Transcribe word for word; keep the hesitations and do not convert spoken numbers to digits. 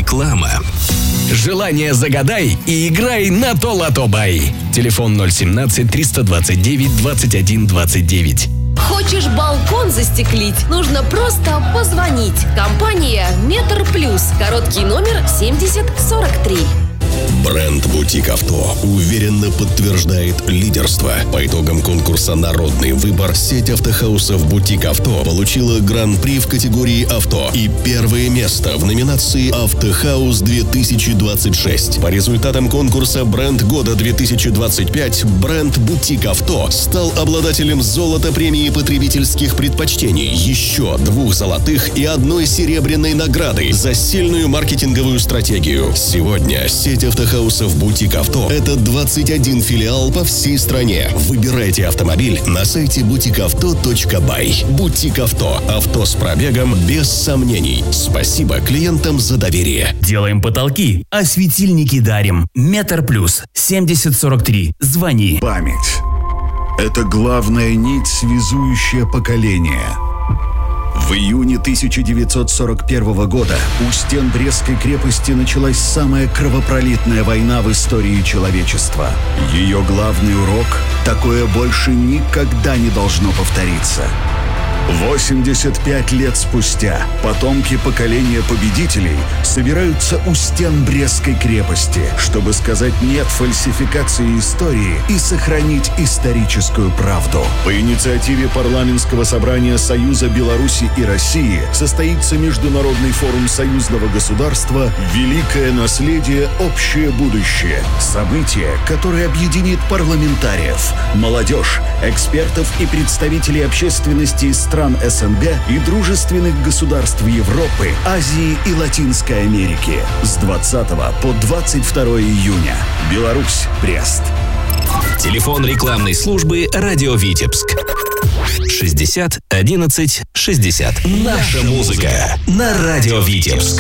Реклама. Желание загадай и играй на то лото бай. Телефон ноль семнадцать триста двадцать девять двадцать один двадцать девять. Хочешь балкон застеклить? Нужно просто позвонить. Компания Метр Плюс. Короткий номер семьдесят сорок три. Бренд «Бутик Авто» уверенно подтверждает лидерство. По итогам конкурса «Народный выбор» сеть автохаусов «Бутик Авто» получила гран-при в категории «Авто» и первое место в номинации «Автохаус две тысячи двадцать шесть». По результатам конкурса «Бренд года две тысячи двадцать пять» бренд «Бутик Авто» стал обладателем золота премии потребительских предпочтений, еще двух золотых и одной серебряной награды за сильную маркетинговую стратегию. Сегодня сеть автохаусов «Бутик Авто» — это двадцать один филиал по всей стране. Выбирайте автомобиль на сайте бутик авто точка бай. «Бутик Авто» — авто с пробегом без сомнений. Спасибо клиентам за доверие. Делаем потолки, а светильники дарим. Метр Плюс, семьдесят сорок три. Звони. Память — это главная нить, связующая поколения. В июне тысяча девятьсот сорок первого года у стен Брестской крепости началась самая кровопролитная война в истории человечества. Ее главный урок – такое больше никогда не должно повториться. восемьдесят пять лет спустя потомки поколения победителей собираются у стен Брестской крепости, чтобы сказать «нет» фальсификации истории и сохранить историческую правду. По инициативе парламентского собрания Союза Беларуси и России состоится Международный форум союзного государства «Великое наследие. Общее будущее». Событие, которое объединит парламентариев, молодежь, экспертов и представителей общественности из стран стран СНГ и дружественных государств Европы, Азии и Латинской Америки с двадцатого по двадцать второе июня. Беларусь, Брест. Телефон рекламной службы «Радио Витебск». шестьдесят одиннадцать шестьдесят. Наша музыка на «Радио Витебск».